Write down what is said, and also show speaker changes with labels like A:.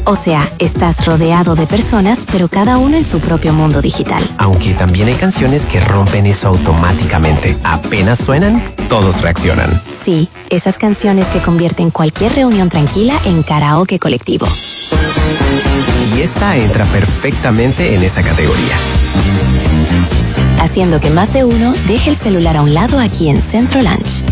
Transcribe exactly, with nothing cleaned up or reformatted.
A: O sea, estás rodeado de personas, pero cada uno en su propio mundo digital.
B: Aunque también hay canciones que rompen eso automáticamente. Apenas suenan, todos reaccionan.
A: Sí, esas canciones que convierten cualquier reunión tranquila en karaoke colectivo.
B: Y esta entra perfectamente en esa categoría.
A: Haciendo que más de uno deje el celular a un lado aquí en Centro Lunch.